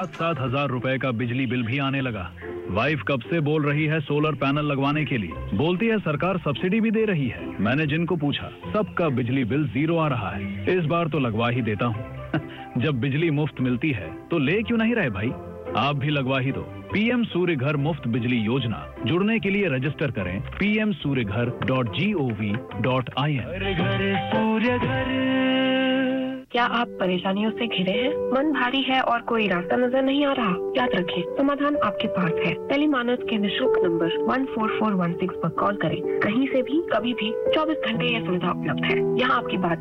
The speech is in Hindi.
7-7 हजार रुपए का बिजली बिल भी आने लगा। वाइफ कब से बोल रही है सोलर पैनल लगवाने के लिए। बोलती है सरकार सब्सिडी भी दे रही है। मैंने जिनको पूछा सबका बिजली बिल 0 आ रहा है। इस बार तो लगवा ही देता हूँ। जब बिजली मुफ्त मिलती है तो ले क्यों नहीं रहे भाई। आप भी लगवा ही दो। पीएम सूर्य घर मुफ्त बिजली योजना। जुड़ने के लिए रजिस्टर करें pmsuryaghar.gov.in। हर घर सूर्य घर। क्या आप परेशानियों से घिरे हैं? मन भारी है और कोई रास्ता नजर नहीं आ रहा? याद रखें, समाधान आपके पास है। टेलीमानस के निःशुल्क नंबर 14416 पर कॉल करें। कहीं से भी, कभी भी, 24 घंटे यह सुविधा उपलब्ध है। यहाँ आपकी बात